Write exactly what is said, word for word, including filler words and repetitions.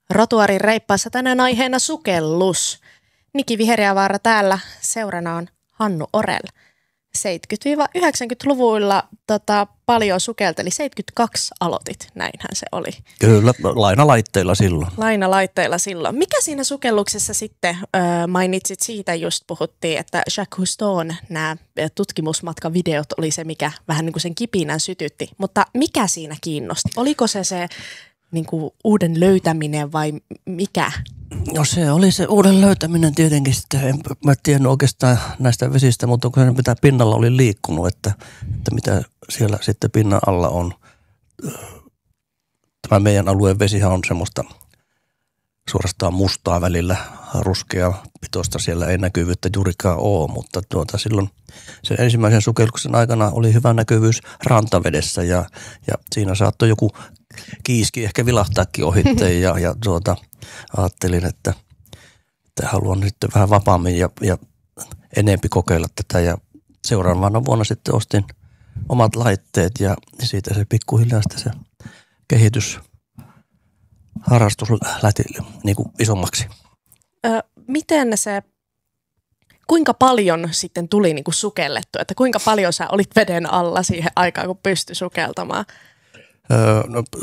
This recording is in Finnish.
Rotuarin reippaassa tänään aiheena sukellus. Niki Viheriävaara täällä, seurana on Hannu Orell. seitsemänkymmentä-yhdeksänkymmentäluvuilla tota, paljon sukelteli, seitsemänkymmentäkaksi aloitit, näinhän se oli. Kyllä, lainalaitteilla silloin. Lainalaitteilla silloin. Mikä siinä sukelluksessa sitten, äh, mainitsit siitä just puhuttiin, että Jacques Cousteau'n nämä tutkimusmatkavideot oli se, mikä vähän niin kuin sen kipinän sytytti. Mutta mikä siinä kiinnosti? Oliko se se niin kuin uuden löytäminen vai mikä? No se oli se uuden löytäminen tietenkin sitten. En mä tiennyt oikeastaan näistä vesistä, mutta kun se mitä pinnalla oli liikkunut, että, että mitä siellä sitten pinnan alla on. Tämä meidän alueen vesihän on semmoista suorastaan mustaa välillä, ruskea pitoista, siellä ei näkyvyyttä juurikaan ole, mutta tuota, silloin sen ensimmäisen sukelluksen aikana oli hyvä näkyvyys rantavedessä ja, ja siinä saattoi joku kiiski ehkä vilahtaakin ohitteen ja, ja tuota, ajattelin, että, että haluan sitten vähän vapaammin ja, ja enempi kokeilla tätä ja seuraavana vuonna sitten ostin omat laitteet ja siitä se pikkuhiljaa sitten se kehitys, harrastus lähti niin kuin isommaksi. Ö, miten se, kuinka paljon sitten tuli niin kuin sukellettu, että kuinka paljon sä olit veden alla siihen aikaan, kun pystyi sukeltamaan? Öö, no,